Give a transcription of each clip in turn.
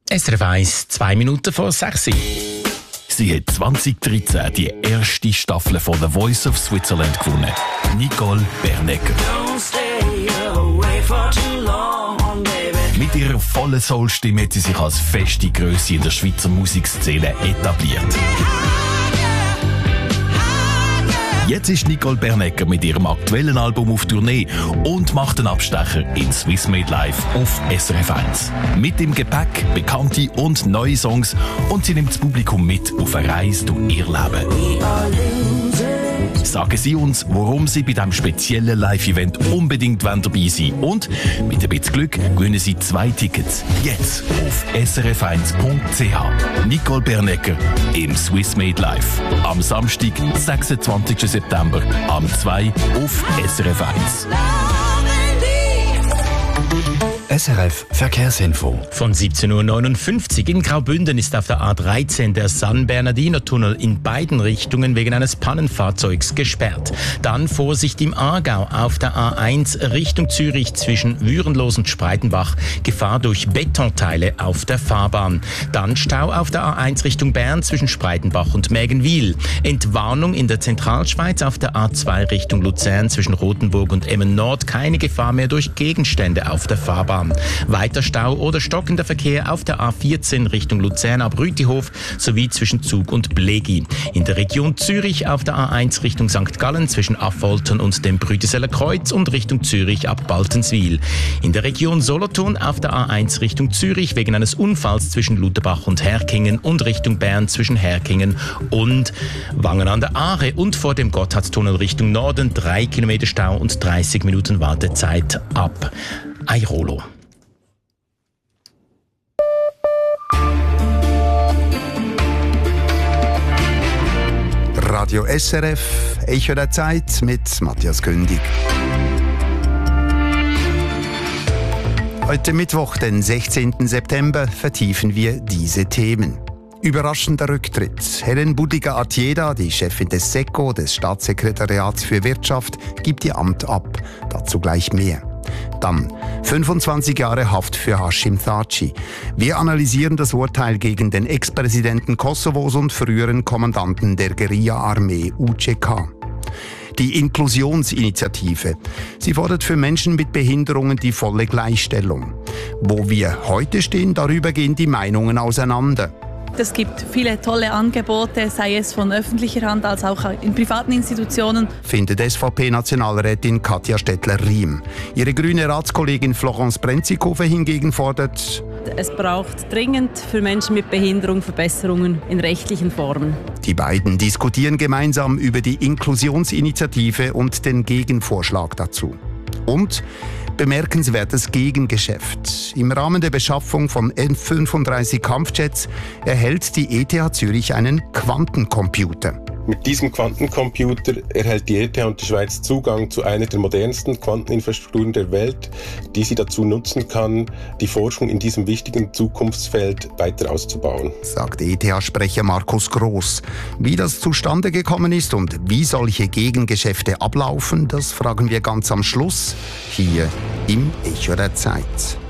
SRF 1, 2 Minuten vor 6 Uhr. Sie hat 2013 die erste Staffel von The Voice of Switzerland gewonnen. Nicole Bernecker. Mit ihrer vollen Soulstimme hat sie sich als feste Grösse in der Schweizer Musikszene etabliert. Jetzt ist Nicole Bernecker mit ihrem aktuellen Album auf Tournee und macht einen Abstecher in Swiss Made Live auf SRF 1. Mit im Gepäck bekannte und neue Songs und sie nimmt das Publikum mit auf eine Reise durch ihr Leben. Sagen Sie uns, warum Sie bei diesem speziellen Live-Event unbedingt dabei sein wollen. Und mit ein bisschen Glück gewinnen Sie 2 Tickets. Jetzt auf srf1.ch. Nicole Bernecker im Swiss Made Live. Am Samstag, 26. September, am 2 auf SRF 1. SRF Verkehrsinfo. Von 17.59 Uhr in Graubünden ist auf der A13 der San-Bernardiner-Tunnel in beiden Richtungen wegen eines Pannenfahrzeugs gesperrt. Dann Vorsicht im Aargau auf der A1 Richtung Zürich zwischen Würenlos und Spreitenbach. Gefahr durch Betonteile auf der Fahrbahn. Dann Stau auf der A1 Richtung Bern zwischen Spreitenbach und Mägenwil. Entwarnung in der Zentralschweiz auf der A2 Richtung Luzern zwischen Rothenburg und Emmen Nord. Keine Gefahr mehr durch Gegenstände auf der Fahrbahn. Weiter Stau oder stockender Verkehr auf der A14 Richtung Luzern ab Rütihof sowie zwischen Zug und Blegi. In der Region Zürich auf der A1 Richtung St. Gallen zwischen Affoltern und dem Brütiseller Kreuz und Richtung Zürich ab Baltenswil. In der Region Solothurn auf der A1 Richtung Zürich wegen eines Unfalls zwischen Lutherbach und Herkingen und Richtung Bern zwischen Herkingen und Wangen an der Aare und vor dem Gotthardtunnel Richtung Norden 3 Kilometer Stau und 30 Minuten Wartezeit ab Airolo. Radio SRF, Echo der Zeit mit Matthias Kündig. Heute Mittwoch, den 16. September, vertiefen wir diese Themen. Überraschender Rücktritt. Helen Budiga-Attieda, die Chefin des SECO, des Staatssekretariats für Wirtschaft, gibt ihr Amt ab. Dazu gleich mehr. Dann 25 Jahre Haft für Hashim Thaçi. Wir analysieren das Urteil gegen den Ex-Präsidenten Kosovos und früheren Kommandanten der Guerilla-Armee UÇK. Die Inklusionsinitiative. Sie fordert für Menschen mit Behinderungen die volle Gleichstellung. Wo wir heute stehen, darüber gehen die Meinungen auseinander. Es gibt viele tolle Angebote, sei es von öffentlicher Hand als auch in privaten Institutionen. Findet SVP-Nationalrätin Katja Stettler-Riem. Ihre grüne Ratskollegin Florence Brenzikofer hingegen fordert: Es braucht dringend für Menschen mit Behinderung Verbesserungen in rechtlichen Formen. Die beiden diskutieren gemeinsam über die Inklusionsinitiative und den Gegenvorschlag dazu. Und bemerkenswertes Gegengeschäft. Im Rahmen der Beschaffung von F-35 Kampfjets erhält die ETH Zürich einen Quantencomputer. Mit diesem Quantencomputer erhält die ETH und die Schweiz Zugang zu einer der modernsten Quanteninfrastrukturen der Welt, die sie dazu nutzen kann, die Forschung in diesem wichtigen Zukunftsfeld weiter auszubauen, sagt ETH-Sprecher Markus Gross. Wie das zustande gekommen ist und wie solche Gegengeschäfte ablaufen, das fragen wir ganz am Schluss hier im Echo der Zeit.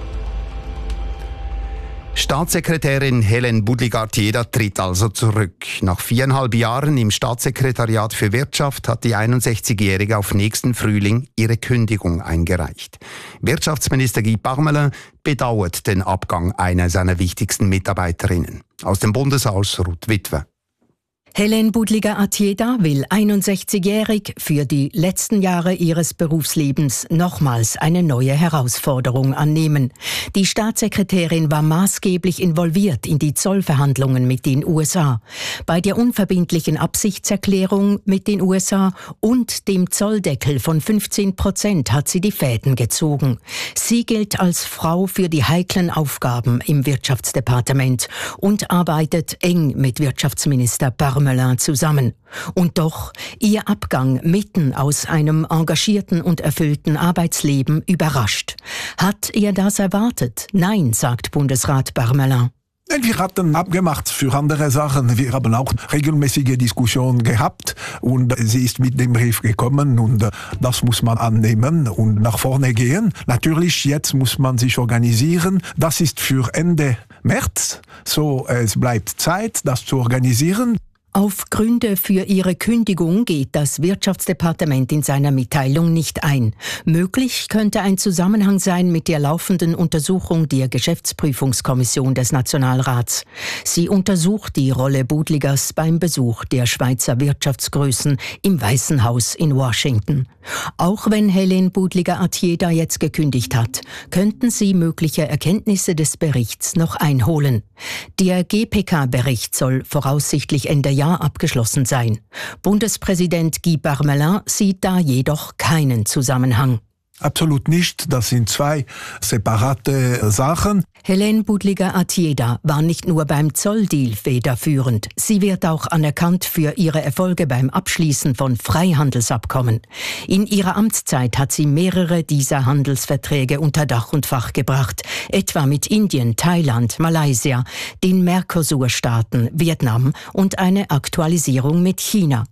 Staatssekretärin Helen Budiga-Attieda tritt also zurück. Nach 4,5 Jahren im Staatssekretariat für Wirtschaft hat die 61-Jährige auf nächsten Frühling ihre Kündigung eingereicht. Wirtschaftsminister Guy Parmelin bedauert den Abgang einer seiner wichtigsten Mitarbeiterinnen. Aus dem Bundeshaus Ruth Witwe. Helen Budiga-Attieda will 61-jährig für die letzten Jahre ihres Berufslebens nochmals eine neue Herausforderung annehmen. Die Staatssekretärin war maßgeblich involviert in die Zollverhandlungen mit den USA. Bei der unverbindlichen Absichtserklärung mit den USA und dem Zolldeckel von 15% hat sie die Fäden gezogen. Sie gilt als Frau für die heiklen Aufgaben im Wirtschaftsdepartement und arbeitet eng mit Wirtschaftsminister Parmelin zusammen. Und doch, ihr Abgang mitten aus einem engagierten und erfüllten Arbeitsleben überrascht. Hat er das erwartet? Nein, sagt Bundesrat Parmelin. Wir hatten abgemacht für andere Sachen. Wir haben auch regelmäßige Diskussionen gehabt und sie ist mit dem Brief gekommen und das muss man annehmen und nach vorne gehen. Natürlich, jetzt muss man sich organisieren. Das ist für Ende März. So, es bleibt Zeit, das zu organisieren. Auf Gründe für ihre Kündigung geht das Wirtschaftsdepartement in seiner Mitteilung nicht ein. Möglich könnte ein Zusammenhang sein mit der laufenden Untersuchung der Geschäftsprüfungskommission des Nationalrats. Sie untersucht die Rolle Budligers beim Besuch der Schweizer Wirtschaftsgrößen im Weißen Haus in Washington. Auch wenn Helene Budliger-Attieda jetzt gekündigt hat, könnten sie mögliche Erkenntnisse des Berichts noch einholen. Der GPK-Bericht soll voraussichtlich Ende Jahr abgeschlossen sein. Bundespräsident Guy Parmelin sieht da jedoch keinen Zusammenhang. Absolut nicht. Das sind zwei separate Sachen. Helene Budliger-Attieda war nicht nur beim Zolldeal federführend. Sie wird auch anerkannt für ihre Erfolge beim Abschließen von Freihandelsabkommen. In ihrer Amtszeit hat sie mehrere dieser Handelsverträge unter Dach und Fach gebracht. Etwa mit Indien, Thailand, Malaysia, den Mercosur-Staaten, Vietnam und eine Aktualisierung mit China.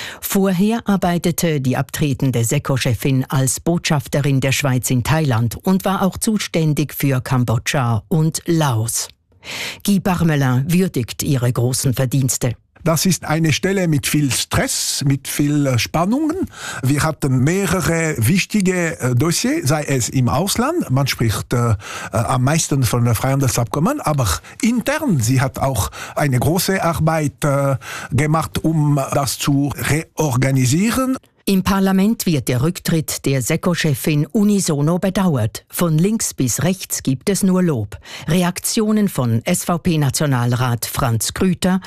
Vorher arbeitete die abtretende SECO-Chefin als Botschafterin der Schweiz in Thailand und war auch zuständig für Kambodscha und Laos. Guy Parmelin würdigt ihre großen Verdienste. Das ist eine Stelle mit viel Stress, mit viel Spannungen. Wir hatten mehrere wichtige Dossiers, sei es im Ausland. Man spricht am meisten von der Freihandelsabkommen, aber intern. Sie hat auch eine große Arbeit gemacht, um das zu reorganisieren. Im Parlament wird der Rücktritt der SECO-Chefin unisono bedauert. Von links bis rechts gibt es nur Lob. Reaktionen von SVP-Nationalrat Franz Grüter,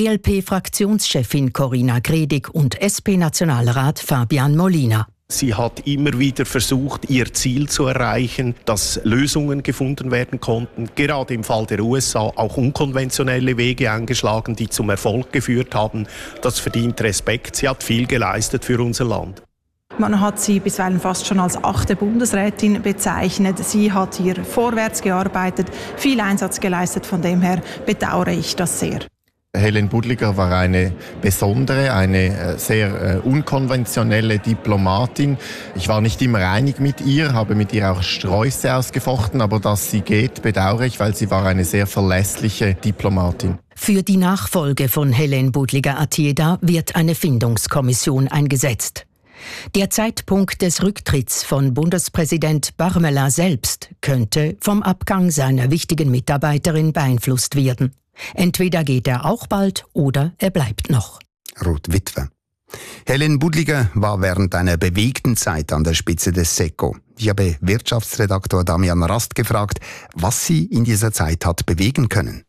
GLP-Fraktionschefin Corinna Gredig und SP-Nationalrat Fabian Molina. Sie hat immer wieder versucht, ihr Ziel zu erreichen, dass Lösungen gefunden werden konnten. Gerade im Fall der USA auch unkonventionelle Wege eingeschlagen, die zum Erfolg geführt haben. Das verdient Respekt. Sie hat viel geleistet für unser Land. Man hat sie bisweilen fast schon als 8. Bundesrätin bezeichnet. Sie hat hier vorwärts gearbeitet, viel Einsatz geleistet. Von dem her bedauere ich das sehr. Helene Budliger war eine besondere, eine sehr unkonventionelle Diplomatin. Ich war nicht immer einig mit ihr, habe mit ihr auch Sträuße ausgefochten, aber dass sie geht, bedauere ich, weil sie war eine sehr verlässliche Diplomatin. Für die Nachfolge von Helene Budliger-Attieda wird eine Findungskommission eingesetzt. Der Zeitpunkt des Rücktritts von Bundespräsident Parmelin selbst könnte vom Abgang seiner wichtigen Mitarbeiterin beeinflusst werden. Entweder geht er auch bald oder er bleibt noch. Ruth Witwe. Helene Budliger war während einer bewegten Zeit an der Spitze des SECO. Ich habe Wirtschaftsredaktor Damian Rast gefragt, was sie in dieser Zeit hat bewegen können.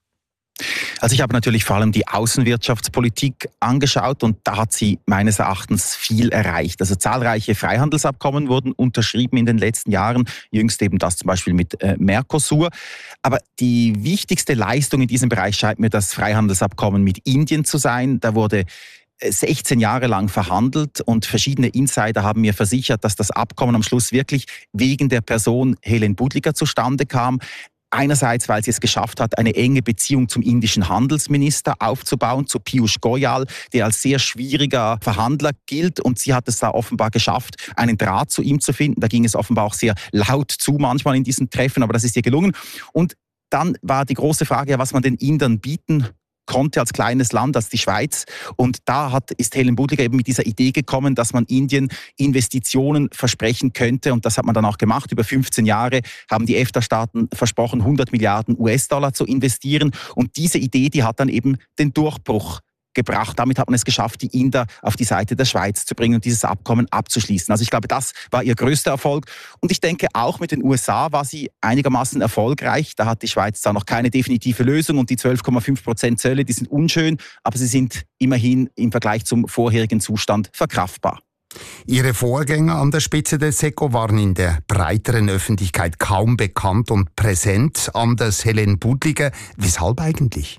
Also ich habe natürlich vor allem die Außenwirtschaftspolitik angeschaut und da hat sie meines Erachtens viel erreicht. Also zahlreiche Freihandelsabkommen wurden unterschrieben in den letzten Jahren, jüngst eben das zum Beispiel mit Mercosur. Aber die wichtigste Leistung in diesem Bereich scheint mir das Freihandelsabkommen mit Indien zu sein. Da wurde 16 Jahre lang verhandelt und verschiedene Insider haben mir versichert, dass das Abkommen am Schluss wirklich wegen der Person Helene Budliger zustande kam. Einerseits, weil sie es geschafft hat, eine enge Beziehung zum indischen Handelsminister aufzubauen, zu Piyush Goyal, der als sehr schwieriger Verhandler gilt. Und sie hat es da offenbar geschafft, einen Draht zu ihm zu finden. Da ging es offenbar auch sehr laut zu manchmal in diesen Treffen, aber das ist ihr gelungen. Und dann war die große Frage, was man den Indern bieten konnte als kleines Land, als die Schweiz. Und da ist Helene Budliger eben mit dieser Idee gekommen, dass man Indien Investitionen versprechen könnte. Und das hat man dann auch gemacht. Über 15 Jahre haben die EFTA-Staaten versprochen, 100 Milliarden US-Dollar zu investieren. Und diese Idee, die hat dann eben den Durchbruch gebracht. Damit hat man es geschafft, die Inder auf die Seite der Schweiz zu bringen und dieses Abkommen abzuschließen. Also ich glaube, das war ihr größter Erfolg. Und ich denke, auch mit den USA war sie einigermaßen erfolgreich. Da hat die Schweiz zwar noch keine definitive Lösung und die 12,5% Zölle, die sind unschön, aber sie sind immerhin im Vergleich zum vorherigen Zustand verkraftbar. Ihre Vorgänger an der Spitze des SECO waren in der breiteren Öffentlichkeit kaum bekannt und präsent. Anders Helene Budliger. Weshalb eigentlich?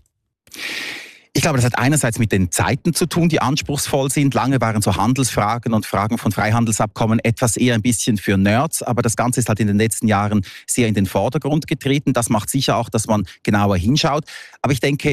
Ich glaube, das hat einerseits mit den Zeiten zu tun, die anspruchsvoll sind. Lange waren so Handelsfragen und Fragen von Freihandelsabkommen etwas eher ein bisschen für Nerds. Aber das Ganze ist halt in den letzten Jahren sehr in den Vordergrund getreten. Das macht sicher auch, dass man genauer hinschaut. Aber ich denke,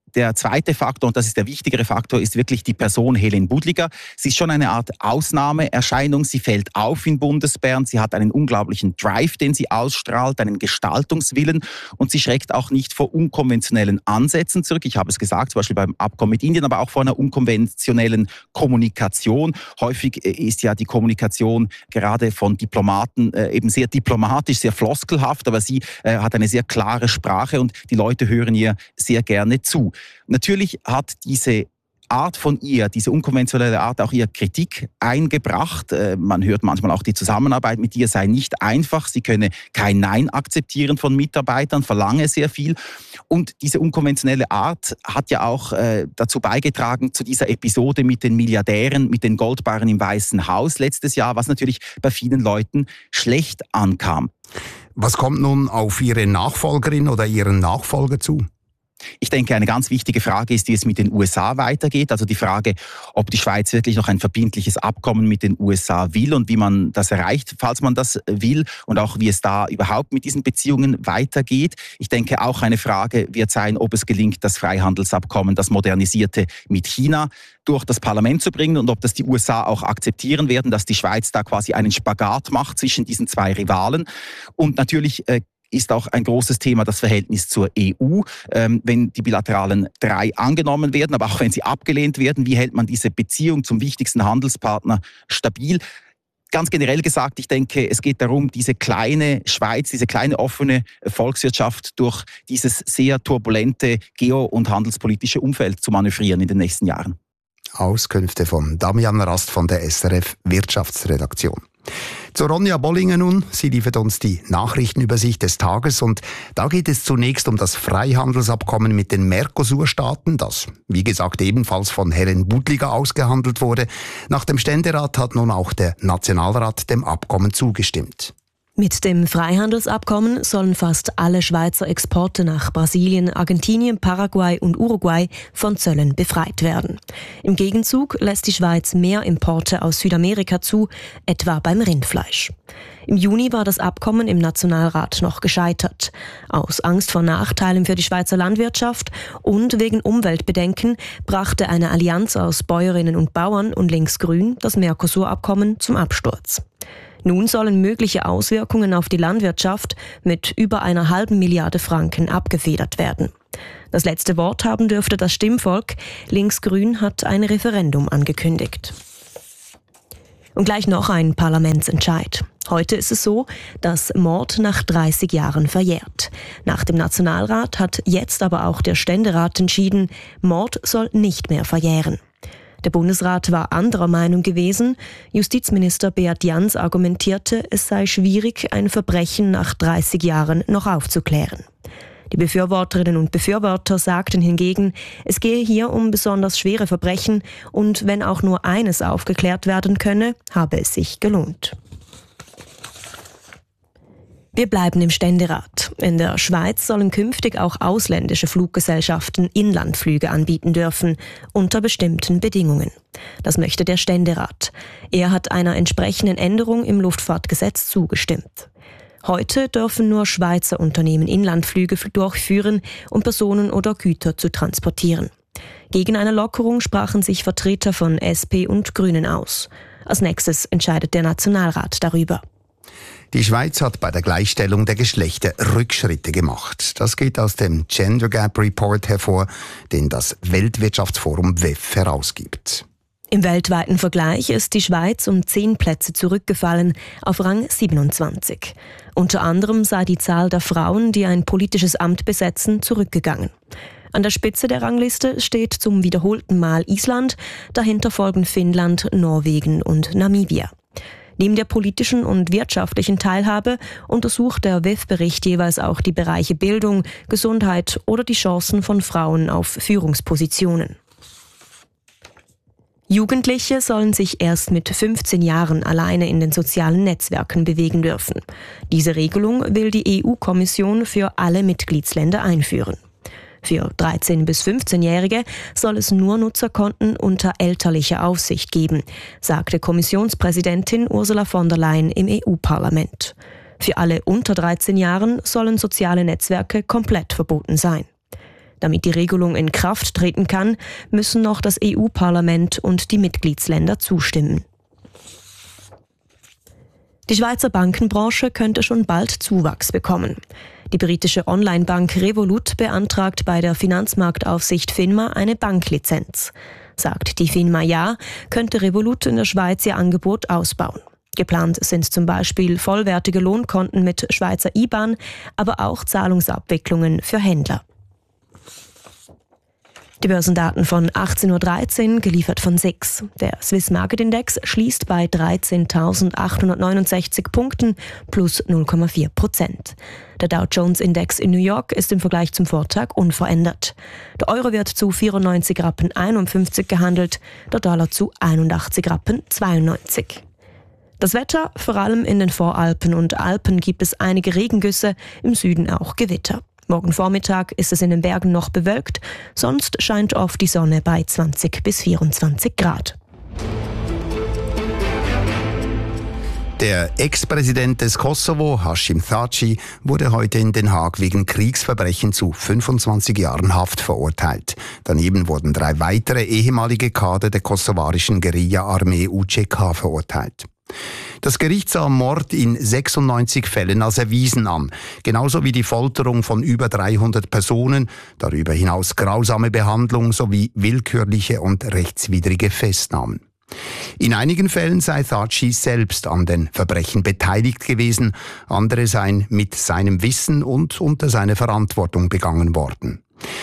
Der zweite Faktor, und das ist der wichtigere Faktor, ist wirklich die Person Helen Budliger. Sie ist schon eine Art Ausnahmeerscheinung. Sie fällt auf in Bundesbern. Sie hat einen unglaublichen Drive, den sie ausstrahlt, einen Gestaltungswillen. Und sie schreckt auch nicht vor unkonventionellen Ansätzen zurück. Ich habe es gesagt, zum Beispiel beim Abkommen mit Indien, aber auch vor einer unkonventionellen Kommunikation. Häufig ist ja die Kommunikation gerade von Diplomaten eben sehr diplomatisch, sehr floskelhaft, aber sie hat eine sehr klare Sprache und die Leute hören ihr sehr gerne zu. Natürlich hat diese Art von ihr, diese unkonventionelle Art, auch ihr Kritik eingebracht. Man hört manchmal auch, die Zusammenarbeit mit ihr sei nicht einfach. Sie könne kein Nein akzeptieren von Mitarbeitern, verlange sehr viel. Und diese unkonventionelle Art hat ja auch dazu beigetragen, zu dieser Episode mit den Milliardären, mit den Goldbarren im Weißen Haus letztes Jahr, was natürlich bei vielen Leuten schlecht ankam. Was kommt nun auf Ihre Nachfolgerin oder Ihren Nachfolger zu? Ich denke, eine ganz wichtige Frage ist, wie es mit den USA weitergeht. Also die Frage, ob die Schweiz wirklich noch ein verbindliches Abkommen mit den USA will und wie man das erreicht, falls man das will, und auch wie es da überhaupt mit diesen Beziehungen weitergeht. Ich denke, auch eine Frage wird sein, ob es gelingt, das Freihandelsabkommen, das modernisierte mit China, durch das Parlament zu bringen und ob das die USA auch akzeptieren werden, dass die Schweiz da quasi einen Spagat macht zwischen diesen zwei Rivalen. Und natürlich ist auch ein großes Thema das Verhältnis zur EU. Wenn die bilateralen 3 angenommen werden, aber auch wenn sie abgelehnt werden, wie hält man diese Beziehung zum wichtigsten Handelspartner stabil? Ganz generell gesagt, ich denke, es geht darum, diese kleine Schweiz, diese kleine offene Volkswirtschaft durch dieses sehr turbulente geo- und handelspolitische Umfeld zu manövrieren in den nächsten Jahren. Auskünfte von Damian Rast von der SRF Wirtschaftsredaktion. Zu Ronja Bollinger nun. Sie liefert uns die Nachrichtenübersicht des Tages und da geht es zunächst um das Freihandelsabkommen mit den Mercosur-Staaten, das, wie gesagt, ebenfalls von Helen Budliger ausgehandelt wurde. Nach dem Ständerat hat nun auch der Nationalrat dem Abkommen zugestimmt. Mit dem Freihandelsabkommen sollen fast alle Schweizer Exporte nach Brasilien, Argentinien, Paraguay und Uruguay von Zöllen befreit werden. Im Gegenzug lässt die Schweiz mehr Importe aus Südamerika zu, etwa beim Rindfleisch. Im Juni war das Abkommen im Nationalrat noch gescheitert. Aus Angst vor Nachteilen für die Schweizer Landwirtschaft und wegen Umweltbedenken brachte eine Allianz aus Bäuerinnen und Bauern und Linksgrün das Mercosur-Abkommen zum Absturz. Nun sollen mögliche Auswirkungen auf die Landwirtschaft mit über 1,5 Milliarde Franken abgefedert werden. Das letzte Wort haben dürfte das Stimmvolk. Linksgrün hat ein Referendum angekündigt. Und gleich noch ein Parlamentsentscheid. Heute ist es so, dass Mord nach 30 Jahren verjährt. Nach dem Nationalrat hat jetzt aber auch der Ständerat entschieden, Mord soll nicht mehr verjähren. Der Bundesrat war anderer Meinung gewesen. Justizminister Beat Jans argumentierte, es sei schwierig, ein Verbrechen nach 30 Jahren noch aufzuklären. Die Befürworterinnen und Befürworter sagten hingegen, es gehe hier um besonders schwere Verbrechen und wenn auch nur eines aufgeklärt werden könne, habe es sich gelohnt. Wir bleiben im Ständerat. In der Schweiz sollen künftig auch ausländische Fluggesellschaften Inlandflüge anbieten dürfen, unter bestimmten Bedingungen. Das möchte der Ständerat. Er hat einer entsprechenden Änderung im Luftfahrtgesetz zugestimmt. Heute dürfen nur Schweizer Unternehmen Inlandflüge durchführen, um Personen oder Güter zu transportieren. Gegen eine Lockerung sprachen sich Vertreter von SP und Grünen aus. Als nächstes entscheidet der Nationalrat darüber. Die Schweiz hat bei der Gleichstellung der Geschlechter Rückschritte gemacht. Das geht aus dem Gender Gap Report hervor, den das Weltwirtschaftsforum WEF herausgibt. Im weltweiten Vergleich ist die Schweiz um 10 Plätze zurückgefallen, auf Rang 27. Unter anderem sei die Zahl der Frauen, die ein politisches Amt besetzen, zurückgegangen. An der Spitze der Rangliste steht zum wiederholten Mal Island, dahinter folgen Finnland, Norwegen und Namibia. Neben der politischen und wirtschaftlichen Teilhabe untersucht der WEF-Bericht jeweils auch die Bereiche Bildung, Gesundheit oder die Chancen von Frauen auf Führungspositionen. Jugendliche sollen sich erst mit 15 Jahren alleine in den sozialen Netzwerken bewegen dürfen. Diese Regelung will die EU-Kommission für alle Mitgliedsländer einführen. Für 13- bis 15-Jährige soll es nur Nutzerkonten unter elterlicher Aufsicht geben, sagte Kommissionspräsidentin Ursula von der Leyen im EU-Parlament. Für alle unter 13 Jahren sollen soziale Netzwerke komplett verboten sein. Damit die Regelung in Kraft treten kann, müssen noch das EU-Parlament und die Mitgliedsländer zustimmen. Die Schweizer Bankenbranche könnte schon bald Zuwachs bekommen. Die britische Online-Bank Revolut beantragt bei der Finanzmarktaufsicht FINMA eine Banklizenz. Sagt die FINMA ja, könnte Revolut in der Schweiz ihr Angebot ausbauen. Geplant sind zum Beispiel vollwertige Lohnkonten mit Schweizer IBAN, aber auch Zahlungsabwicklungen für Händler. Die Börsendaten von 18.13 Uhr, geliefert von SIX. Der Swiss Market Index schließt bei 13.869 Punkten plus 0,4%. Der Dow Jones Index in New York ist im Vergleich zum Vortag unverändert. Der Euro wird zu 94,51 Rappen gehandelt, der Dollar zu 81,92 Rappen. Das Wetter, vor allem in den Voralpen und Alpen gibt es einige Regengüsse, im Süden auch Gewitter. Morgen Vormittag ist es in den Bergen noch bewölkt, sonst scheint oft die Sonne bei 20 bis 24 Grad. Der Ex-Präsident des Kosovo, Hashim Thaçi, wurde heute in Den Haag wegen Kriegsverbrechen zu 25 Jahren Haft verurteilt. Daneben wurden 3 weitere ehemalige Kader der kosovarischen Guerilla-Armee UÇK verurteilt. Das Gericht sah Mord in 96 Fällen als erwiesen an, genauso wie die Folterung von über 300 Personen, darüber hinaus grausame Behandlung sowie willkürliche und rechtswidrige Festnahmen. In einigen Fällen sei Thaçi selbst an den Verbrechen beteiligt gewesen, andere seien mit seinem Wissen und unter seiner Verantwortung begangen worden.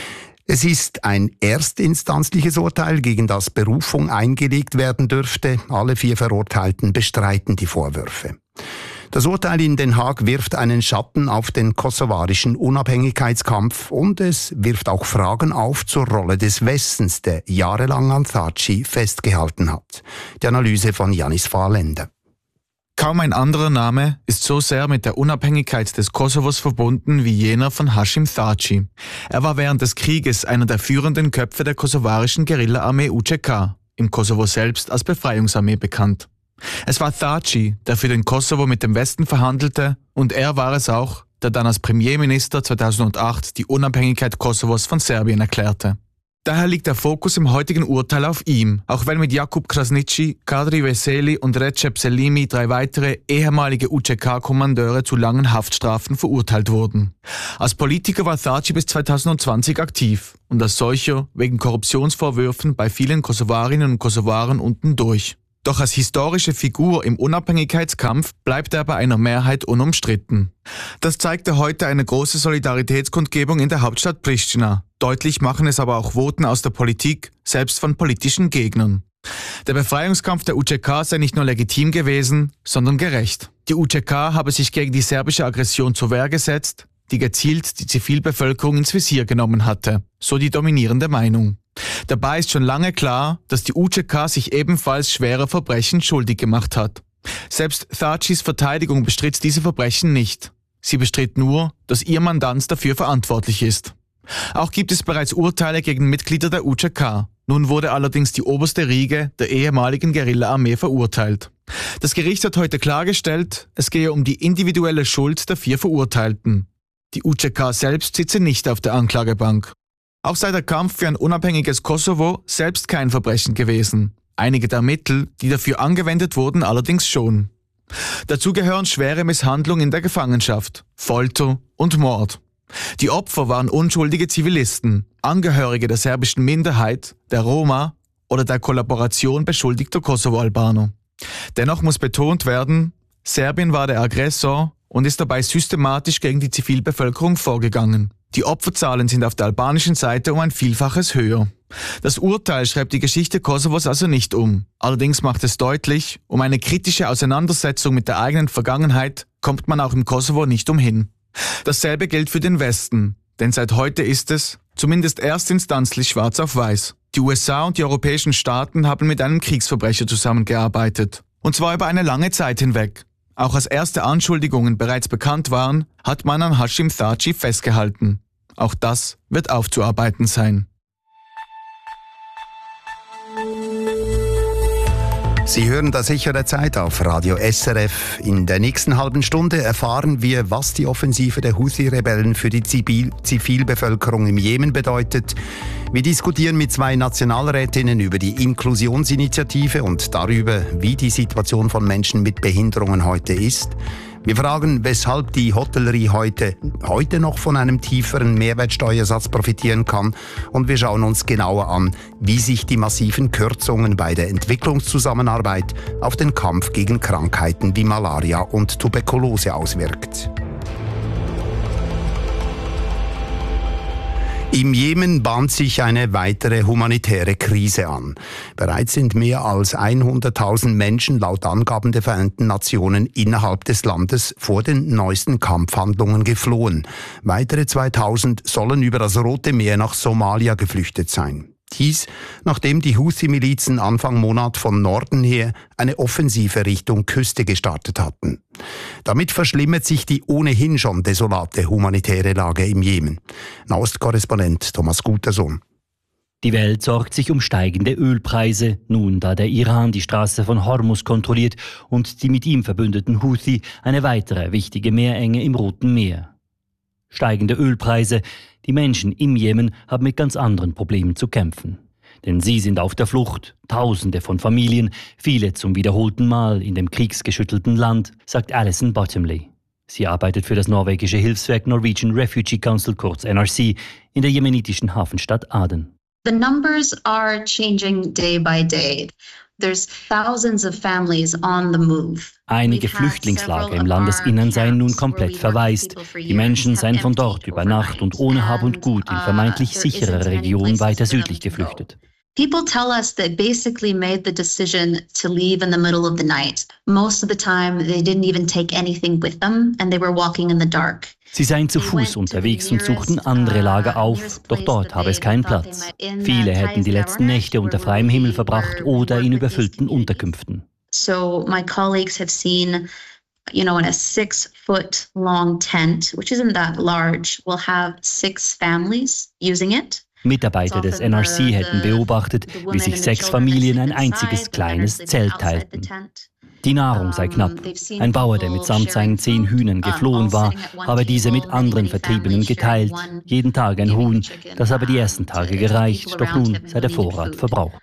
Es ist ein erstinstanzliches Urteil, gegen das Berufung eingelegt werden dürfte. Alle 4 Verurteilten bestreiten die Vorwürfe. Das Urteil in Den Haag wirft einen Schatten auf den kosovarischen Unabhängigkeitskampf und es wirft auch Fragen auf zur Rolle des Westens, der jahrelang an Thaçi festgehalten hat. Die Analyse von Janis Fahrländer. Kaum ein anderer Name ist so sehr mit der Unabhängigkeit des Kosovos verbunden wie jener von Hashim Thaçi. Er war während des Krieges einer der führenden Köpfe der kosovarischen Guerilla-Armee UÇK, im Kosovo selbst als Befreiungsarmee bekannt. Es war Thaçi, der für den Kosovo mit dem Westen verhandelte, und er war es auch, der dann als Premierminister 2008 die Unabhängigkeit Kosovos von Serbien erklärte. Daher liegt der Fokus im heutigen Urteil auf ihm, auch wenn mit Jakub Krasniqi, Kadri Veseli und Recep Selimi 3 weitere ehemalige UÇK-Kommandeure zu langen Haftstrafen verurteilt wurden. Als Politiker war Thaçi bis 2020 aktiv und als solcher wegen Korruptionsvorwürfen bei vielen Kosovarinnen und Kosovaren unten durch. Doch als historische Figur im Unabhängigkeitskampf bleibt er bei einer Mehrheit unumstritten. Das zeigte heute eine große Solidaritätskundgebung in der Hauptstadt Pristina. Deutlich machen es aber auch Voten aus der Politik, selbst von politischen Gegnern. Der Befreiungskampf der UÇK sei nicht nur legitim gewesen, sondern gerecht. Die UÇK habe sich gegen die serbische Aggression zur Wehr gesetzt, die gezielt die Zivilbevölkerung ins Visier genommen hatte, so die dominierende Meinung. Dabei ist schon lange klar, dass die UÇK sich ebenfalls schwerer Verbrechen schuldig gemacht hat. Selbst Thaçis Verteidigung bestritt diese Verbrechen nicht. Sie bestritt nur, dass ihr Mandant dafür verantwortlich ist. Auch gibt es bereits Urteile gegen Mitglieder der UÇK. Nun wurde allerdings die oberste Riege der ehemaligen Guerilla-Armee verurteilt. Das Gericht hat heute klargestellt, es gehe um die individuelle Schuld der 4 Verurteilten. Die UÇK selbst sitze nicht auf der Anklagebank. Auch sei der Kampf für ein unabhängiges Kosovo selbst kein Verbrechen gewesen. Einige der Mittel, die dafür angewendet wurden, allerdings schon. Dazu gehören schwere Misshandlung in der Gefangenschaft, Folter und Mord. Die Opfer waren unschuldige Zivilisten, Angehörige der serbischen Minderheit, der Roma oder der Kollaboration beschuldigter Kosovo-Albaner. Dennoch muss betont werden, Serbien war der Aggressor und ist dabei systematisch gegen die Zivilbevölkerung vorgegangen. Die Opferzahlen sind auf der albanischen Seite um ein Vielfaches höher. Das Urteil schreibt die Geschichte Kosovos also nicht um. Allerdings macht es deutlich, um eine kritische Auseinandersetzung mit der eigenen Vergangenheit kommt man auch im Kosovo nicht umhin. Dasselbe gilt für den Westen, denn seit heute ist es, zumindest erstinstanzlich schwarz auf weiß. Die USA und die europäischen Staaten haben mit einem Kriegsverbrecher zusammengearbeitet. Und zwar über eine lange Zeit hinweg. Auch als erste Anschuldigungen bereits bekannt waren, hat man an Hashim Thaçi festgehalten. Auch das wird aufzuarbeiten sein. Sie hören das Echo der Zeit auf Radio SRF. In der nächsten halben Stunde erfahren wir, was die Offensive der Houthi-Rebellen für die Zivilbevölkerung im Jemen bedeutet. Wir diskutieren mit 2 Nationalrätinnen über die Inklusionsinitiative und darüber, wie die Situation von Menschen mit Behinderungen heute ist. Wir fragen, weshalb die Hotellerie heute noch von einem tieferen Mehrwertsteuersatz profitieren kann. Und wir schauen uns genauer an, wie sich die massiven Kürzungen bei der Entwicklungszusammenarbeit auf den Kampf gegen Krankheiten wie Malaria und Tuberkulose auswirkt. Im Jemen bahnt sich eine weitere humanitäre Krise an. Bereits sind mehr als 100.000 Menschen laut Angaben der Vereinten Nationen innerhalb des Landes vor den neuesten Kampfhandlungen geflohen. Weitere 2.000 sollen über das Rote Meer nach Somalia geflüchtet sein. Dies, nachdem die Houthi-Milizen Anfang Monat von Norden her eine Offensive Richtung Küste gestartet hatten. Damit verschlimmert sich die ohnehin schon desolate humanitäre Lage im Jemen. Nahostkorrespondent Thomas Gutersohn. Die Welt sorgt sich um steigende Ölpreise, nun da der Iran die Straße von Hormuz kontrolliert und die mit ihm verbündeten Houthi eine weitere wichtige Meerenge im Roten Meer. Steigende Ölpreise. Die Menschen im Jemen haben mit ganz anderen Problemen zu kämpfen. Denn sie sind auf der Flucht, Tausende von Familien, viele zum wiederholten Mal in dem kriegsgeschüttelten Land, sagt Alison Bottomley. Sie arbeitet für das norwegische Hilfswerk Norwegian Refugee Council, kurz NRC, in der jemenitischen Hafenstadt Aden. The numbers are changing day by day. There's thousands of families on the move. Einige Flüchtlingslager im Landesinnern seien nun komplett verwaist. Die Menschen seien von dort über Nacht und ohne Hab und Gut in vermeintlich sichere Regionen weiter südlich geflüchtet. People tell us they basically made the decision to leave in the middle of the night. Most of the time they didn't even take anything with them and they were walking in the dark. Sie seien zu Fuß unterwegs und suchten andere Lager auf, doch dort habe es keinen Platz. Viele hätten die letzten Nächte unter freiem Himmel verbracht oder in überfüllten Unterkünften. So my colleagues have seen, in a 6-foot long tent, which isn't that large, will have 6 families using it. Mitarbeiter des NRC hätten beobachtet, wie sich 6 Familien ein einziges kleines Zelt teilten. Die Nahrung sei knapp. Ein Bauer, der mitsamt seinen 10 Hühnern geflohen war, habe diese mit anderen Vertriebenen geteilt. Jeden Tag ein Huhn. Das habe die ersten Tage gereicht, doch nun sei der Vorrat verbraucht.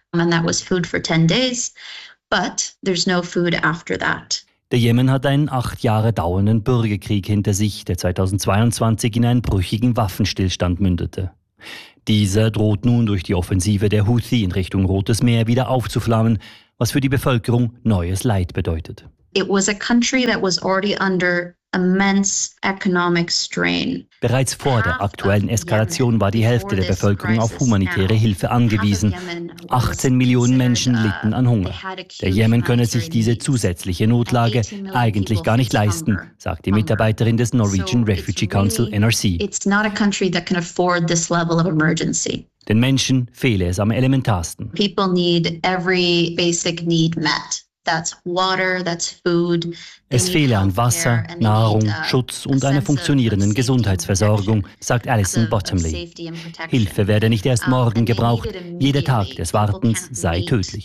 Der Jemen hat einen 8 Jahre dauernden Bürgerkrieg hinter sich, der 2022 in einen brüchigen Waffenstillstand mündete. Dieser droht nun durch die Offensive der Houthi in Richtung Rotes Meer wieder aufzuflammen, was für die Bevölkerung neues Leid bedeutet. It was a country that was already under immense economic strain. Bereits vor der aktuellen Eskalation war die Hälfte der Bevölkerung auf humanitäre Hilfe angewiesen. 18 Millionen Menschen litten an Hunger. Der Jemen könne sich diese zusätzliche Notlage eigentlich gar nicht leisten, sagt die Mitarbeiterin des Norwegian Refugee Council NRC. It's not a country that can afford this level of emergency. Den Menschen fehle es am elementarsten. People need every basic need met. That's water, that's food. Es fehle an Wasser, Nahrung, Schutz und einer funktionierenden Gesundheitsversorgung, sagt Alison Bottomley. Hilfe werde nicht erst morgen gebraucht, jeder Tag des Wartens sei tödlich.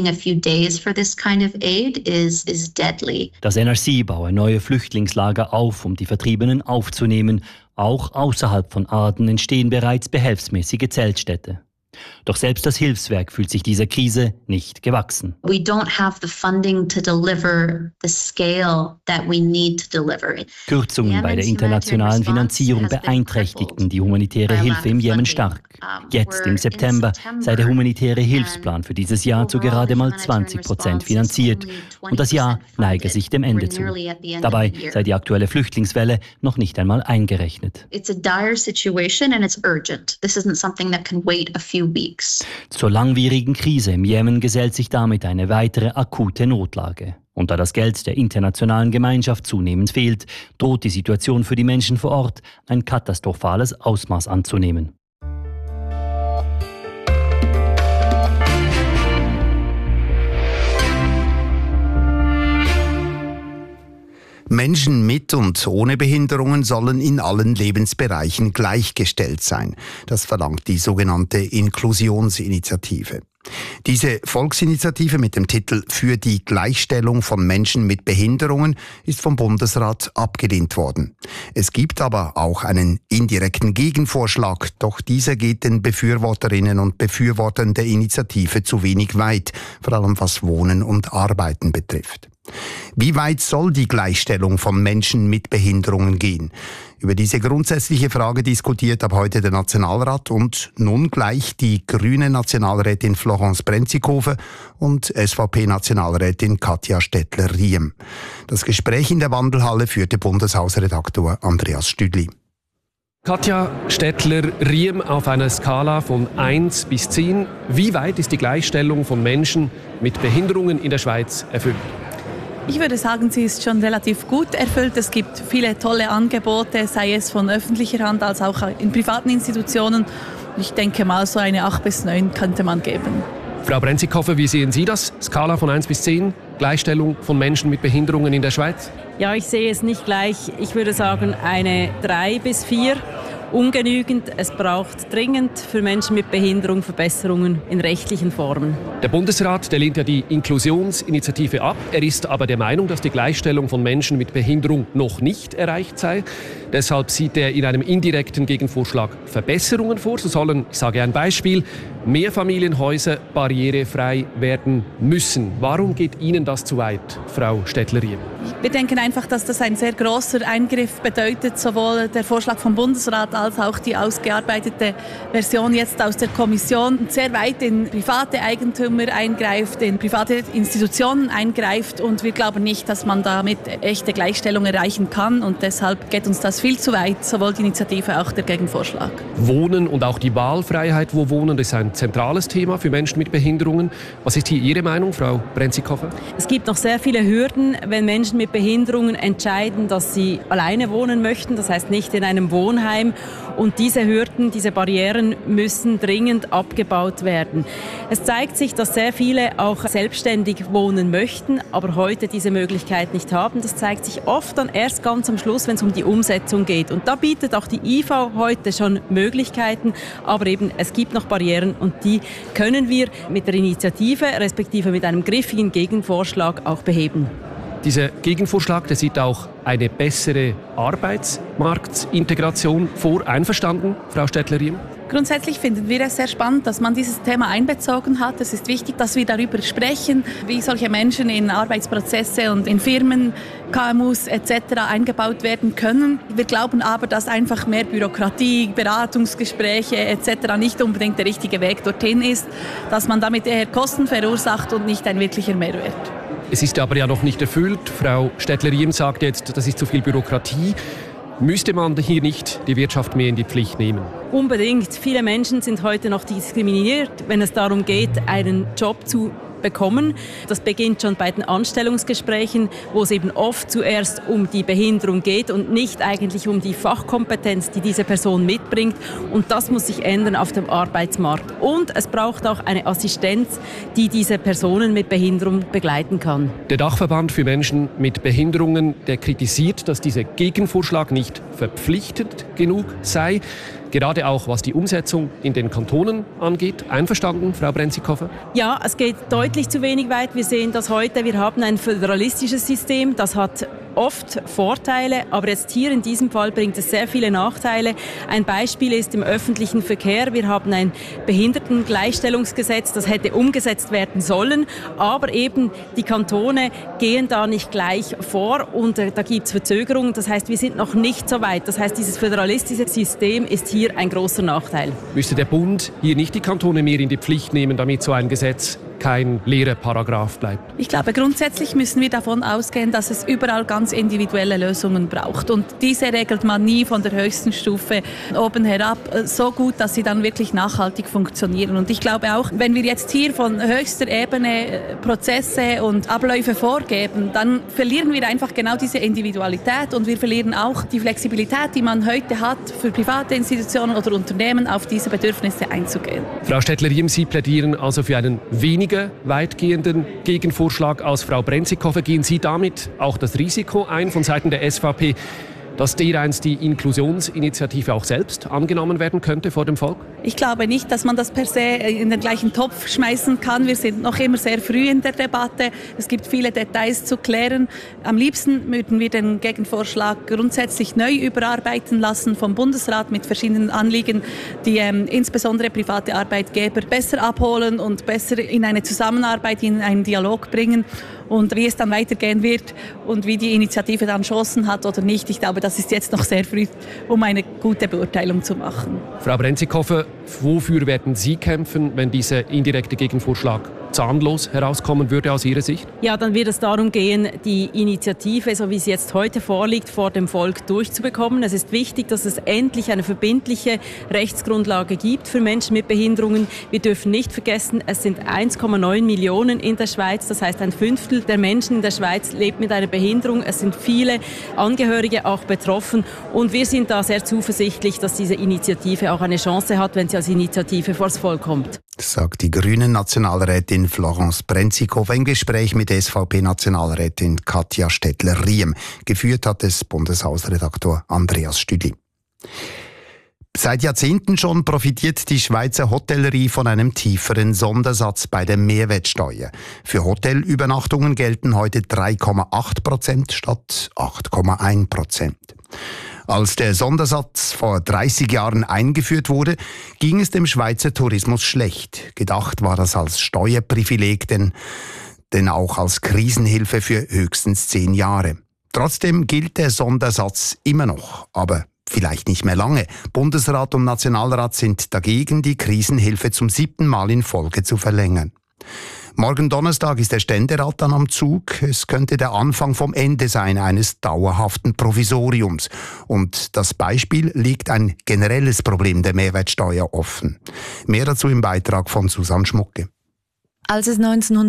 Das NRC baue neue Flüchtlingslager auf, um die Vertriebenen aufzunehmen. Auch außerhalb von Aden entstehen bereits behelfsmäßige Zeltstädte. Doch selbst das Hilfswerk fühlt sich dieser Krise nicht gewachsen. We don't have the funding to deliver the scale that we need to deliver. Kürzungen bei der internationalen Finanzierung beeinträchtigten die humanitäre Hilfe im Jemen stark. Jetzt im September sei der humanitäre Hilfsplan für dieses Jahr zu gerade mal 20% finanziert und das Jahr neige sich dem Ende zu. Dabei sei die aktuelle Flüchtlingswelle noch nicht einmal eingerechnet. It's a dire situation and it's urgent. This isn't something that can wait a few weeks. Zur langwierigen Krise im Jemen gesellt sich damit eine weitere akute Notlage. Und da das Geld der internationalen Gemeinschaft zunehmend fehlt, droht die Situation für die Menschen vor Ort ein katastrophales Ausmaß anzunehmen. Menschen mit und ohne Behinderungen sollen in allen Lebensbereichen gleichgestellt sein. Das verlangt die sogenannte Inklusionsinitiative. Diese Volksinitiative mit dem Titel »Für die Gleichstellung von Menschen mit Behinderungen« ist vom Bundesrat abgelehnt worden. Es gibt aber auch einen indirekten Gegenvorschlag, doch dieser geht den Befürworterinnen und Befürwortern der Initiative zu wenig weit, vor allem was Wohnen und Arbeiten betrifft. Wie weit soll die Gleichstellung von Menschen mit Behinderungen gehen? Über diese grundsätzliche Frage diskutiert ab heute der Nationalrat und nun gleich die grüne Nationalrätin Florence Brenzikofer und SVP-Nationalrätin Katja Stettler-Riem. Das Gespräch in der Wandelhalle führte Bundeshausredaktor Andreas Stüdli. Katja Stettler-Riem, auf einer Skala von 1 bis 10, wie weit ist die Gleichstellung von Menschen mit Behinderungen in der Schweiz erfüllt? Ich würde sagen, sie ist schon relativ gut erfüllt. Es gibt viele tolle Angebote, sei es von öffentlicher Hand als auch in privaten Institutionen. Ich denke mal, so eine 8 bis 9 könnte man geben. Frau Brenzikofer, wie sehen Sie das? Skala von 1 bis 10, Gleichstellung von Menschen mit Behinderungen in der Schweiz? Ja, ich sehe es nicht gleich. Ich würde sagen eine 3 bis 4. Ungenügend. Es braucht dringend für Menschen mit Behinderung Verbesserungen in rechtlichen Formen. Der Bundesrat, der lehnt ja die Inklusionsinitiative ab. Er ist aber der Meinung, dass die Gleichstellung von Menschen mit Behinderung noch nicht erreicht sei. Deshalb sieht er in einem indirekten Gegenvorschlag Verbesserungen vor. So sollen, ich sage ein Beispiel, Mehrfamilienhäuser barrierefrei werden müssen. Warum geht Ihnen das zu weit, Frau Stettler-Riem? Wir denken einfach, dass das ein sehr großer Eingriff bedeutet, sowohl der Vorschlag vom Bundesrat als auch die ausgearbeitete Version jetzt aus der Kommission sehr weit in private Eigentümer eingreift, in private Institutionen eingreift und wir glauben nicht, dass man damit echte Gleichstellung erreichen kann und deshalb geht uns das viel zu weit, sowohl die Initiative als auch der Gegenvorschlag. Wohnen und auch die Wahlfreiheit, wo wohnen, das ist ein zentrales Thema für Menschen mit Behinderungen. Was ist hier Ihre Meinung, Frau Brenzikofer? Es gibt noch sehr viele Hürden, wenn Menschen mit Behinderungen entscheiden, dass sie alleine wohnen möchten, das heißt nicht in einem Wohnheim. Und diese Hürden, diese Barrieren müssen dringend abgebaut werden. Es zeigt sich, dass sehr viele auch selbstständig wohnen möchten, aber heute diese Möglichkeit nicht haben. Das zeigt sich oft dann erst ganz am Schluss, wenn es um die Umsetzung geht. Und da bietet auch die IV heute schon Möglichkeiten, aber eben es gibt noch Barrieren und die können wir mit der Initiative, respektive mit einem griffigen Gegenvorschlag auch beheben. Dieser Gegenvorschlag, der sieht auch eine bessere Arbeitsmarktintegration vor. Einverstanden, Frau Stettler-Riem? Grundsätzlich finden wir es sehr spannend, dass man dieses Thema einbezogen hat. Es ist wichtig, dass wir darüber sprechen, wie solche Menschen in Arbeitsprozesse und in Firmen, KMUs etc. eingebaut werden können. Wir glauben aber, dass einfach mehr Bürokratie, Beratungsgespräche etc. nicht unbedingt der richtige Weg dorthin ist, dass man damit eher Kosten verursacht und nicht ein wirklicher Mehrwert. Es ist aber ja noch nicht erfüllt. Frau Stettler-Riem sagt jetzt, das ist zu viel Bürokratie. Müsste man hier nicht die Wirtschaft mehr in die Pflicht nehmen? Unbedingt. Viele Menschen sind heute noch diskriminiert, wenn es darum geht, einen Job zu bekommen. Das beginnt schon bei den Anstellungsgesprächen, wo es eben oft zuerst um die Behinderung geht und nicht eigentlich um die Fachkompetenz, die diese Person mitbringt. Und das muss sich ändern auf dem Arbeitsmarkt. Und es braucht auch eine Assistenz, die diese Personen mit Behinderung begleiten kann. Der Dachverband für Menschen mit Behinderungen, der kritisiert, dass dieser Gegenvorschlag nicht verpflichtend genug sei. Gerade auch was die Umsetzung in den Kantonen angeht. Einverstanden, Frau Brenzikofer? Ja, es geht deutlich zu wenig weit. Wir sehen das heute. Wir haben ein föderalistisches System. Das hat oft Vorteile, aber jetzt hier in diesem Fall bringt es sehr viele Nachteile. Ein Beispiel ist im öffentlichen Verkehr. Wir haben ein Behindertengleichstellungsgesetz, das hätte umgesetzt werden sollen, aber eben die Kantone gehen da nicht gleich vor und da gibt es Verzögerungen. Das heißt, wir sind noch nicht so weit. Das heißt, dieses föderalistische System ist hier ein großer Nachteil. Müsste der Bund hier nicht die Kantone mehr in die Pflicht nehmen, damit so ein Gesetz kein leerer Paragraph bleibt? Ich glaube, grundsätzlich müssen wir davon ausgehen, dass es überall ganz individuelle Lösungen braucht. Und diese regelt man nie von der höchsten Stufe oben herab so gut, dass sie dann wirklich nachhaltig funktionieren. Und ich glaube auch, wenn wir jetzt hier von höchster Ebene Prozesse und Abläufe vorgeben, dann verlieren wir einfach genau diese Individualität und wir verlieren auch die Flexibilität, die man heute hat, für private Institutionen oder Unternehmen auf diese Bedürfnisse einzugehen. Frau Stettler-Riem, Sie plädieren also für einen weniger weitgehenden Gegenvorschlag als Frau Brenzikofer. Gehen Sie damit auch das Risiko ein von Seiten der SVP, dass dereinst die Inklusionsinitiative auch selbst angenommen werden könnte vor dem Volk? Ich glaube nicht, dass man das per se in den gleichen Topf schmeißen kann. Wir sind noch immer sehr früh in der Debatte. Es gibt viele Details zu klären. Am liebsten würden wir den Gegenvorschlag grundsätzlich neu überarbeiten lassen vom Bundesrat mit verschiedenen Anliegen, die insbesondere private Arbeitgeber besser abholen und besser in eine Zusammenarbeit, in einen Dialog bringen. Und wie es dann weitergehen wird und wie die Initiative dann Chancen hat oder nicht, ich glaube, das ist jetzt noch sehr früh, um eine gute Beurteilung zu machen. Frau Brenzikofer, wofür werden Sie kämpfen, wenn dieser indirekte Gegenvorschlag zahnlos herauskommen würde aus Ihrer Sicht? Ja, dann wird es darum gehen, die Initiative, so wie sie jetzt heute vorliegt, vor dem Volk durchzubekommen. Es ist wichtig, dass es endlich eine verbindliche Rechtsgrundlage gibt für Menschen mit Behinderungen. Wir dürfen nicht vergessen, es sind 1,9 Millionen in der Schweiz. Das heißt, 1/5 der Menschen in der Schweiz lebt mit einer Behinderung. Es sind viele Angehörige auch betroffen. Und wir sind da sehr zuversichtlich, dass diese Initiative auch eine Chance hat, wenn sie als Initiative vors Volk kommt. Sagt die Grünen-Nationalrätin Florence Brenzikofer im Gespräch mit SVP-Nationalrätin Katja Stettler-Riem. Geführt hat es Bundeshausredaktor Andreas Stüdli. Seit Jahrzehnten schon profitiert die Schweizer Hotellerie von einem tieferen Sondersatz bei der Mehrwertsteuer. Für Hotelübernachtungen gelten heute 3,8% statt 8,1%. Als der Sondersatz vor 30 Jahren eingeführt wurde, ging es dem Schweizer Tourismus schlecht. Gedacht war das als Steuerprivileg, denn auch als Krisenhilfe für höchstens 10 Jahre. Trotzdem gilt der Sondersatz immer noch, aber vielleicht nicht mehr lange. Bundesrat und Nationalrat sind dagegen, die Krisenhilfe zum 7. Mal in Folge zu verlängern. Morgen Donnerstag ist der Ständerat dann am Zug. Es könnte der Anfang vom Ende sein eines dauerhaften Provisoriums. Und das Beispiel liegt ein generelles Problem der Mehrwertsteuer offen. Mehr dazu im Beitrag von Susanne Schmucke. Als es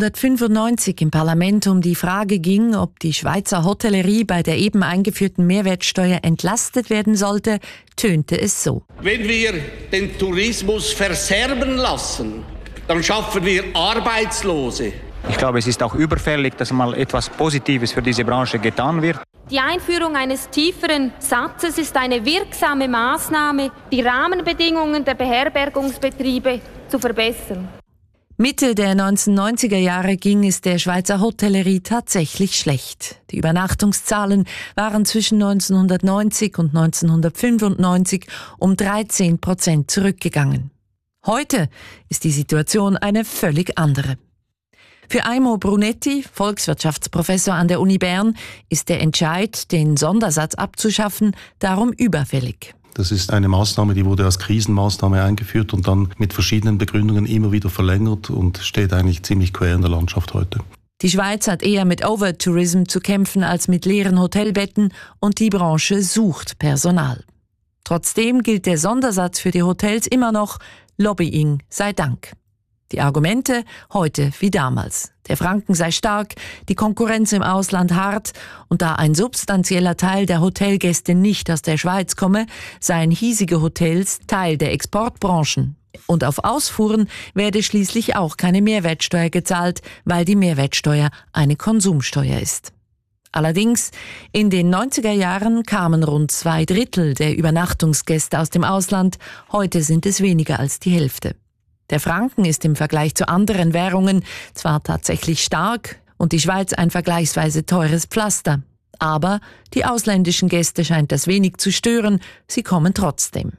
1995 im Parlament um die Frage ging, ob die Schweizer Hotellerie bei der eben eingeführten Mehrwertsteuer entlastet werden sollte, tönte es so. Wenn wir den Tourismus verserben lassen, dann schaffen wir Arbeitslose. Ich glaube, es ist auch überfällig, dass mal etwas Positives für diese Branche getan wird. Die Einführung eines tieferen Satzes ist eine wirksame Maßnahme, die Rahmenbedingungen der Beherbergungsbetriebe zu verbessern. Mitte der 1990er Jahre ging es der Schweizer Hotellerie tatsächlich schlecht. Die Übernachtungszahlen waren zwischen 1990 und 1995 um 13% zurückgegangen. Heute ist die Situation eine völlig andere. Für Aimo Brunetti, Volkswirtschaftsprofessor an der Uni Bern, ist der Entscheid, den Sondersatz abzuschaffen, darum überfällig. Das ist eine Maßnahme, die wurde als Krisenmaßnahme eingeführt und dann mit verschiedenen Begründungen immer wieder verlängert und steht eigentlich ziemlich quer in der Landschaft heute. Die Schweiz hat eher mit Overtourism zu kämpfen als mit leeren Hotelbetten und die Branche sucht Personal. Trotzdem gilt der Sondersatz für die Hotels immer noch Lobbying sei Dank. Die Argumente heute wie damals. Der Franken sei stark, die Konkurrenz im Ausland hart und da ein substanzieller Teil der Hotelgäste nicht aus der Schweiz komme, seien hiesige Hotels Teil der Exportbranchen. Und auf Ausfuhren werde schließlich auch keine Mehrwertsteuer gezahlt, weil die Mehrwertsteuer eine Konsumsteuer ist. Allerdings, in den 90er Jahren kamen rund 2/3 der Übernachtungsgäste aus dem Ausland, heute sind es weniger als die Hälfte. Der Franken ist im Vergleich zu anderen Währungen zwar tatsächlich stark und die Schweiz ein vergleichsweise teures Pflaster, aber die ausländischen Gäste scheint das wenig zu stören, sie kommen trotzdem.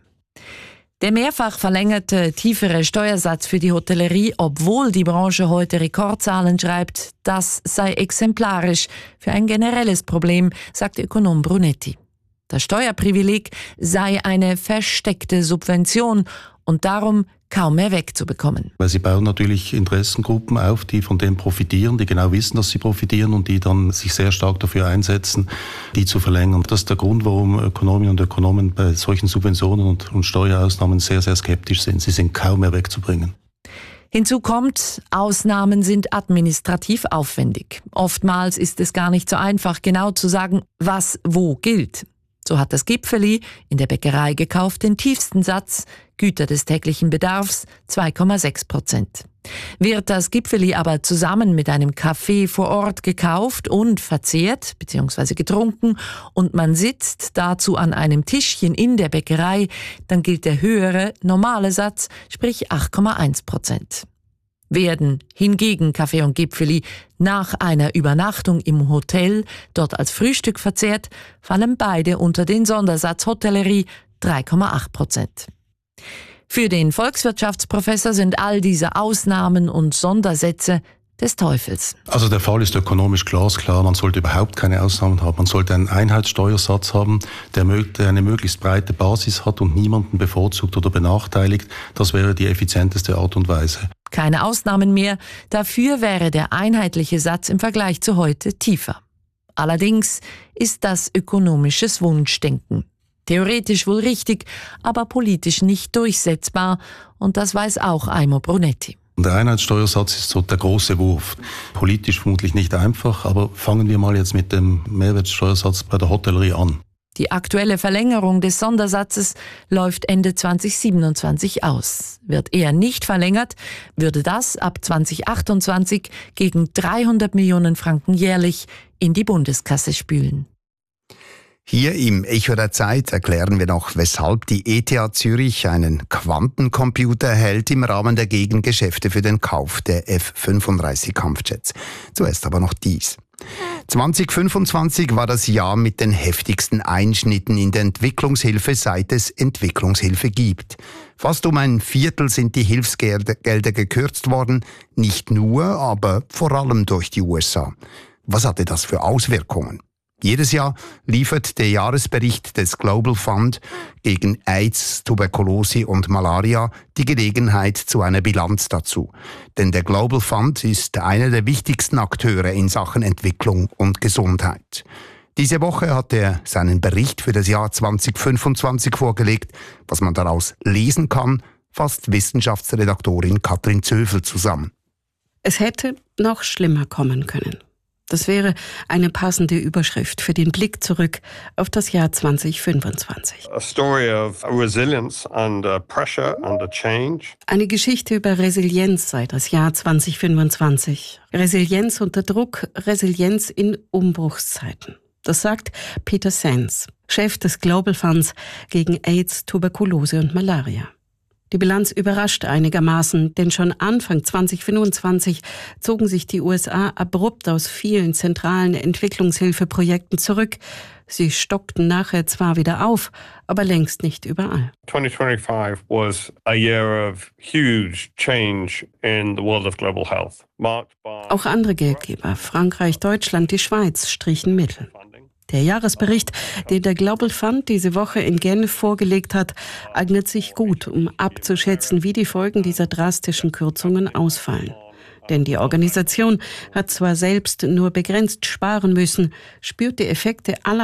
Der mehrfach verlängerte, tiefere Steuersatz für die Hotellerie, obwohl die Branche heute Rekordzahlen schreibt, das sei exemplarisch für ein generelles Problem, sagt Ökonom Brunetti. Das Steuerprivileg sei eine versteckte Subvention und darum kaum mehr wegzubekommen. Weil sie bauen natürlich Interessengruppen auf, die von dem profitieren, die genau wissen, dass sie profitieren und die dann sich sehr stark dafür einsetzen, die zu verlängern. Das ist der Grund, warum Ökonominnen und Ökonomen bei solchen Subventionen und Steuerausnahmen sehr, sehr skeptisch sind. Sie sind kaum mehr wegzubringen. Hinzu kommt, Ausnahmen sind administrativ aufwendig. Oftmals ist es gar nicht so einfach, genau zu sagen, was wo gilt. So hat das Gipfeli in der Bäckerei gekauft den tiefsten Satz, Güter des täglichen Bedarfs 2,6%. Wird das Gipfeli aber zusammen mit einem Kaffee vor Ort gekauft und verzehrt bzw. getrunken und man sitzt dazu an einem Tischchen in der Bäckerei, dann gilt der höhere, normale Satz, sprich 8,1%. Werden hingegen Kaffee und Gipfeli nach einer Übernachtung im Hotel dort als Frühstück verzehrt, fallen beide unter den Sondersatz Hotellerie 3,8%. Für den Volkswirtschaftsprofessor sind all diese Ausnahmen und Sondersätze des Teufels. Also der Fall ist ökonomisch glasklar. Man sollte überhaupt keine Ausnahmen haben. Man sollte einen Einheitssteuersatz haben, der eine möglichst breite Basis hat und niemanden bevorzugt oder benachteiligt. Das wäre die effizienteste Art und Weise. Keine Ausnahmen mehr. Dafür wäre der einheitliche Satz im Vergleich zu heute tiefer. Allerdings ist das ökonomisches Wunschdenken. Theoretisch wohl richtig, aber politisch nicht durchsetzbar. Und das weiß auch Aimo Brunetti. Der Einheitssteuersatz ist so der große Wurf. Politisch vermutlich nicht einfach, aber fangen wir mal jetzt mit dem Mehrwertsteuersatz bei der Hotellerie an. Die aktuelle Verlängerung des Sondersatzes läuft Ende 2027 aus. Wird er nicht verlängert, würde das ab 2028 gegen 300 Millionen Franken jährlich in die Bundeskasse spülen. Hier im Echo der Zeit erklären wir noch, weshalb die ETH Zürich einen Quantencomputer erhält im Rahmen der Gegengeschäfte für den Kauf der F-35 Kampfjets. Zuerst aber noch dies. 2025 war das Jahr mit den heftigsten Einschnitten in der Entwicklungshilfe, seit es Entwicklungshilfe gibt. Fast um ein Viertel sind die Hilfsgelder gekürzt worden, nicht nur, aber vor allem durch die USA. Was hatte das für Auswirkungen? Jedes Jahr liefert der Jahresbericht des Global Fund gegen AIDS, Tuberkulose und Malaria die Gelegenheit zu einer Bilanz dazu. Denn der Global Fund ist einer der wichtigsten Akteure in Sachen Entwicklung und Gesundheit. Diese Woche hat er seinen Bericht für das Jahr 2025 vorgelegt. Was man daraus lesen kann, fasst Wissenschaftsredaktorin Katrin Zöfel zusammen. Es hätte noch schlimmer kommen können. Das wäre eine passende Überschrift für den Blick zurück auf das Jahr 2025. A story of resilience under pressure, under change. Eine Geschichte über Resilienz sei das Jahr 2025. Resilienz unter Druck, Resilienz in Umbruchszeiten. Das sagt Peter Sands, Chef des Global Funds gegen AIDS, Tuberkulose und Malaria. Die Bilanz überrascht einigermaßen, denn schon Anfang 2025 zogen sich die USA abrupt aus vielen zentralen Entwicklungshilfeprojekten zurück. Sie stockten nachher zwar wieder auf, aber längst nicht überall. 2025 was a year of huge change in the world of global health. Auch andere Geldgeber, Frankreich, Deutschland, die Schweiz, strichen Mittel. Der Jahresbericht, den der Global Fund diese Woche in Genf vorgelegt hat, eignet sich gut, um abzuschätzen, wie die Folgen dieser drastischen Kürzungen ausfallen. Denn die Organisation hat zwar selbst nur begrenzt sparen müssen, spürt die Effekte aller